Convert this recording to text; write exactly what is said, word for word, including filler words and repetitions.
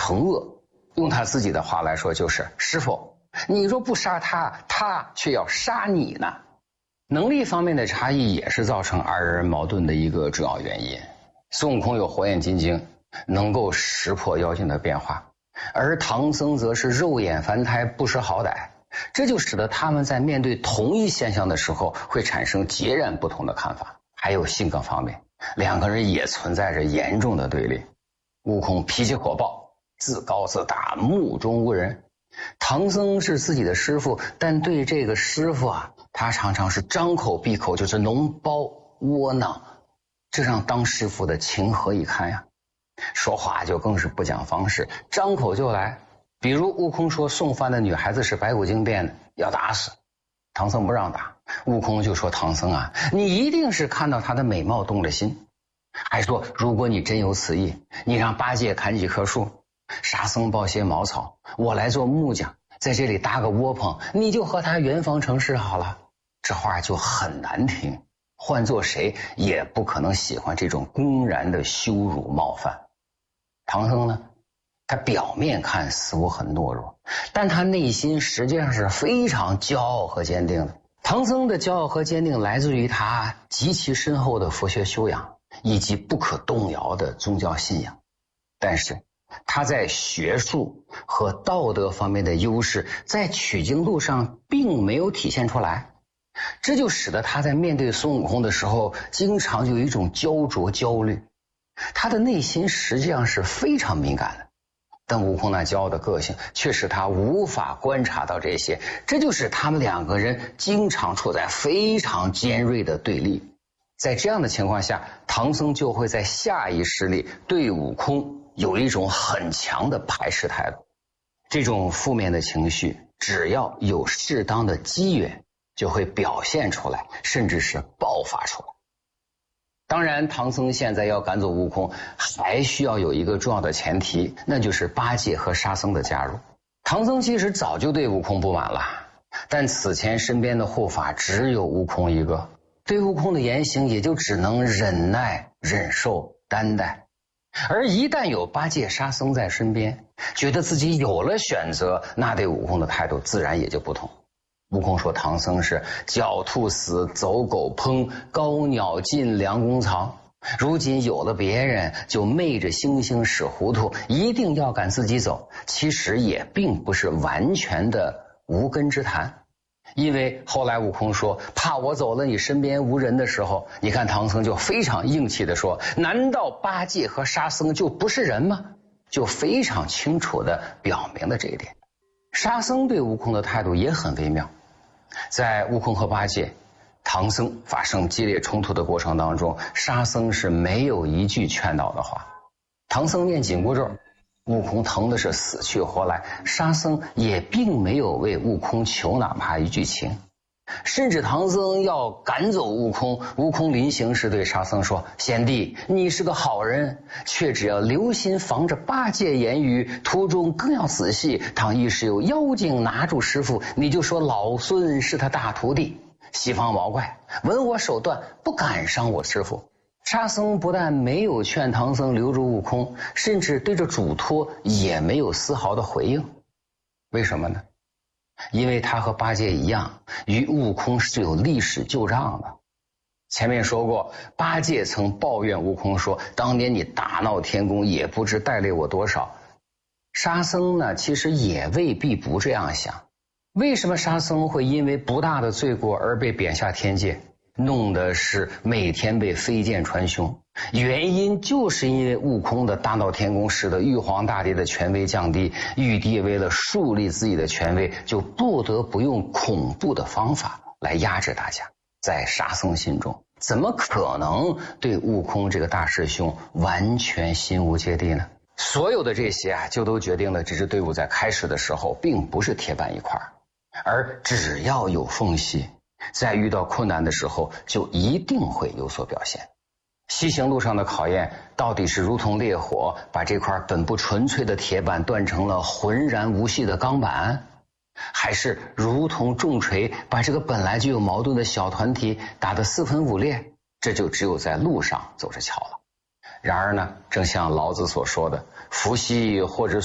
惩恶。用他自己的话来说，就是师傅，你若不杀他，他却要杀你呢。能力方面的差异也是造成二人矛盾的一个主要原因。孙悟空有火眼金睛，能够识破妖精的变化，而唐僧则是肉眼凡胎，不识好歹，这就使得他们在面对同一现象的时候会产生截然不同的看法。还有性格方面，两个人也存在着严重的对立。悟空脾气火爆，自高自大，目中无人。唐僧是自己的师傅，但对这个师傅啊，他常常是张口闭口就是脓包窝囊，这让当师傅的情何以堪呀？说话就更是不讲方式，张口就来。比如悟空说送饭的女孩子是白骨精变的，要打死。唐僧不让打，悟空就说唐僧啊，你一定是看到她的美貌动了心。还说如果你真有此意，你让八戒砍几棵树，沙僧抱些茅草，我来做木匠，在这里搭个窝棚，你就和他圆房成事好了。这话就很难听，换做谁也不可能喜欢这种公然的羞辱冒犯。唐僧呢，他表面看似乎很懦弱，但他内心实际上是非常骄傲和坚定的。唐僧的骄傲和坚定来自于他极其深厚的佛学修养以及不可动摇的宗教信仰，但是他在学术和道德方面的优势在取经路上并没有体现出来，这就使得他在面对孙悟空的时候经常就有一种焦灼焦虑。他的内心实际上是非常敏感的，但悟空那骄傲的个性却使他无法观察到这些，这就使他们两个人经常处在非常尖锐的对立。在这样的情况下，唐僧就会在下意识里对悟空有一种很强的排斥态度。这种负面的情绪只要有适当的机缘就会表现出来，甚至是爆发出来。当然唐僧现在要赶走悟空还需要有一个重要的前提，那就是八戒和沙僧的加入。唐僧其实早就对悟空不满了，但此前身边的护法只有悟空一个，对悟空的言行也就只能忍耐忍受担待。而一旦有八戒沙僧在身边，觉得自己有了选择，那对悟空的态度自然也就不同。悟空说唐僧是狡兔死，走狗烹，高鸟尽，良弓藏。如今有了别人，就昧着猩猩使糊涂，一定要赶自己走。其实也并不是完全的无根之谈，因为后来悟空说怕我走了你身边无人的时候，你看唐僧就非常硬气的说，难道八戒和沙僧就不是人吗？就非常清楚的表明了这一点。沙僧对悟空的态度也很微妙，在悟空和八戒唐僧发生激烈冲突的过程当中，沙僧是没有一句劝导的话。唐僧念紧箍咒，悟空疼的是死去活来，沙僧也并没有为悟空求哪怕一句情。甚至唐僧要赶走悟空，悟空临行时对沙僧说，贤弟，你是个好人，却只要留心防着八戒言语，途中更要仔细，倘一时有妖精拿住师傅，你就说老孙是他大徒弟，西方毛怪闻我手段，不敢伤我师傅。沙僧不但没有劝唐僧留住悟空，甚至对着嘱托也没有丝毫的回应。为什么呢？因为他和八戒一样，与悟空是有历史旧账的。前面说过，八戒曾抱怨悟空说，当年你大闹天宫，也不知带累我多少。沙僧呢，其实也未必不这样想。为什么沙僧会因为不大的罪过而被贬下天界，弄的是每天被飞剑穿胸？原因就是因为悟空的大闹天宫使得玉皇大帝的权威降低，玉帝为了树立自己的权威，就不得不用恐怖的方法来压制大家。在沙僧心中，怎么可能对悟空这个大师兄完全心无芥蒂呢？所有的这些啊，就都决定了这支队伍在开始的时候并不是铁板一块，而只要有缝隙，在遇到困难的时候就一定会有所表现。西行路上的考验到底是如同烈火把这块本不纯粹的铁板锻成了浑然无细的钢板，还是如同重锤把这个本来就有矛盾的小团体打得四分五裂？这就只有在路上走着瞧了。然而呢，正像老子所说的，伏羲或者